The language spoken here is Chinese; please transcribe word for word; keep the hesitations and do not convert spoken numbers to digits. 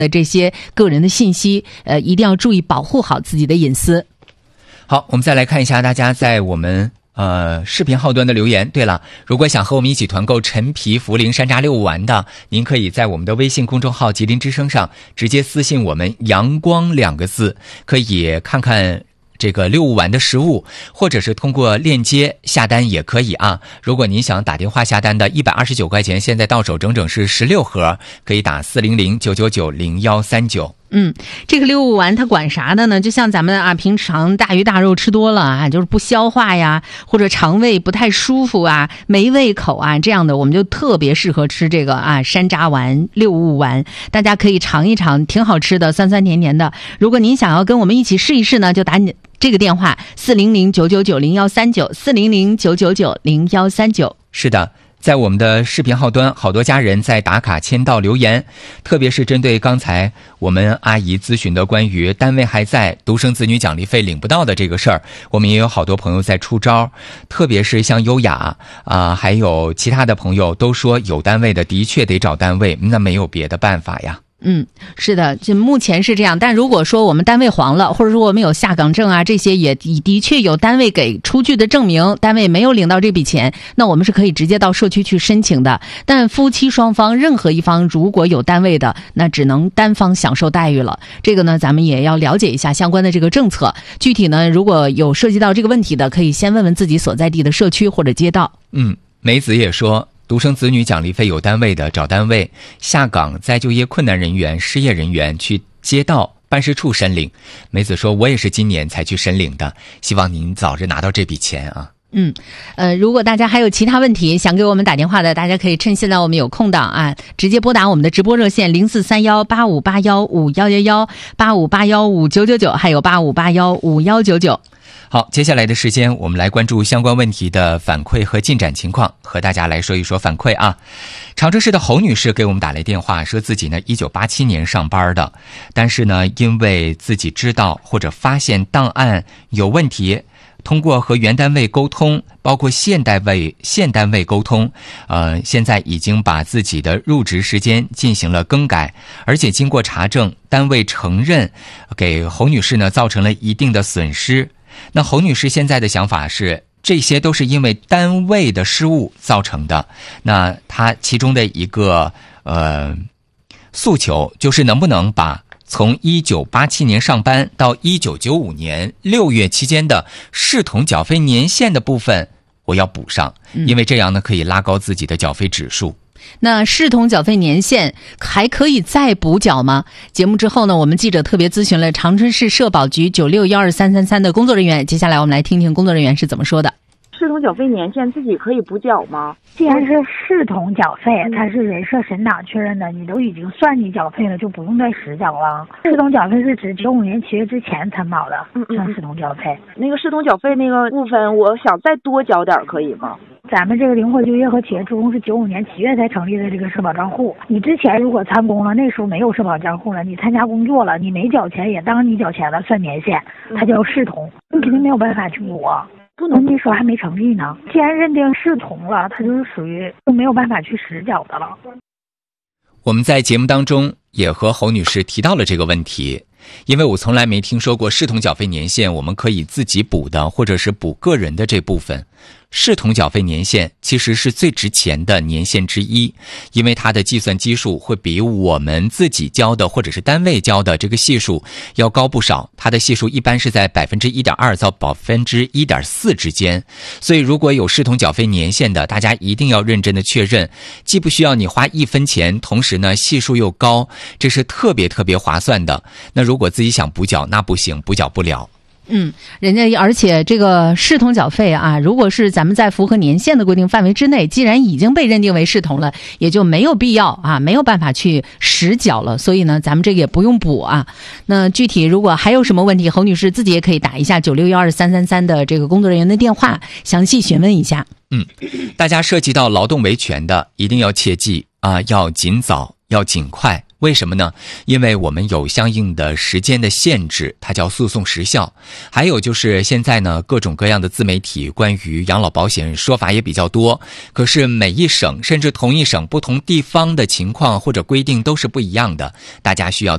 的这些个人的信息，呃，一定要注意保护好自己的隐私。 好，我们再来看一下大家在我们呃视频号端的留言。对了，如果想和我们一起团购陈皮茯苓山楂六五丸的，您可以在我们的微信公众号吉林之声上直接私信我们阳光两个字，可以看看这个六五丸的实物，或者是通过链接下单也可以啊。如果您想打电话下单的一百二十九块钱，现在到手整整是十六盒，可以打四零零九九九零一三九。 嗯，这个六五丸它管啥的呢？就像咱们啊，平常大鱼大肉吃多了啊，就是不消化呀，或者肠胃不太舒服啊，没胃口啊，这样的我们就特别适合吃这个啊山楂丸、六五丸，大家可以尝一尝，挺好吃的，酸酸甜甜的。如果您想要跟我们一起试一试呢，就打你这个电话四零零九九九零一三九四零零九九九零一三九。 是的。在我们的视频号端，好多家人在打卡签到留言，特别是针对刚才我们阿姨咨询的关于单位还在独生子女奖励费领不到的这个事儿，我们也有好多朋友在出招，特别是像优雅啊、呃，还有其他的朋友都说有单位的的确得找单位，那没有别的办法呀。 嗯，是的，就目前是这样。但如果说我们单位黄了，或者说我们有下岗证啊，这些也的确有单位给出具的证明，单位没有领到这笔钱，那我们是可以直接到社区去申请的。但夫妻双方任何一方如果有单位的，那只能单方享受待遇了。这个呢，咱们也要了解一下相关的这个政策。具体呢，如果有涉及到这个问题的，可以先问问自己所在地的社区或者街道。 嗯，梅子也说，独生子女奖励费有单位的找单位，下岗再就业困难人员、失业人员去街道办事处申领。梅子说，我也是今年才去申领的，希望您早日拿到这笔钱啊。 嗯，呃，如果大家还有其他问题想给我们打电话的，大家可以趁现在我们有空档啊，直接拨打我们的直播热线零四三幺八五八幺五幺幺幺八五八幺五九九九，还有八五八幺五幺九九。 好，接下来的时间我们来关注相关问题的反馈和进展情况，和大家来说一说反馈啊。长春市的侯女士给我们打来电话，说自己呢一九八七年上班的，但是呢因为自己知道或者发现档案有问题，通过和原单位沟通，包括现单位现单位沟通，呃，现在已经把自己的入职时间进行了更改，而且经过查证，单位承认给侯女士呢造成了一定的损失。那侯女士现在的想法是，这些都是因为单位的失误造成的。那她其中的一个呃诉求就是能不能把从一九八七年上班到一九九五年六月期间的视同缴费年限的部分我要补上，因为这样呢可以拉高自己的缴费指数。 那视同缴费年限还可以再补缴吗？节目之后呢，我们记者特别咨询了长春市社保局九六一二三三三的工作人员，接下来我们来听听工作人员是怎么说的。 视同缴费年限自己可以补缴吗？ 既然是视同缴费，它是人社审档确认的，你都已经算你缴费了，就不用再实缴了。视同缴费是指九五年七月之前参保的，算视同缴费。 那个视同缴费那个部分，我想再多缴点可以吗？ 咱们这个灵活就业和企业职工是九五年七月才成立的这个社保账户，你之前如果参工了，那时候没有社保账户了，你参加工作了，你没缴钱也当你缴钱了，算年限，它叫视同，你肯定没有办法去补。不能那时候还没成立呢，既然认定视同了，它就是属于就没有办法去实缴的了。 我们在节目当中也和侯女士提到了这个问题，因为我从来没听说过视同缴费年限我们可以自己补的，或者是补个人的这部分。视同缴费年限其实是最值钱的年限之一，因为它的计算基数会比我们自己交的或者是单位交的这个系数要高不少，它的系数一般是在百分之一点二到百分之一点四之间。所以如果有视同缴费年限的，大家一定要认真的确认，既不需要你花一分钱，同时呢系数又高，这是特别特别划算的。那如果自己想补缴，那不行，补缴不了。 嗯，人家而且这个视同缴费啊，如果是咱们在符合年限的规定范围之内，既然已经被认定为视同了，也就没有必要啊，没有办法去实缴了。所以呢，咱们这个也不用补啊。那具体如果还有什么问题，侯女士自己也可以打一下九六一二三三三的这个工作人员的电话，详细询问一下。 嗯，大家涉及到劳动维权的，一定要切记啊，要尽早，要尽快。为什么呢？因为我们有相应的时间的限制，它叫诉讼时效。还有就是现在呢，各种各样的自媒体关于养老保险说法也比较多，可是每一省甚至同一省不同地方的情况或者规定都是不一样的，大家需要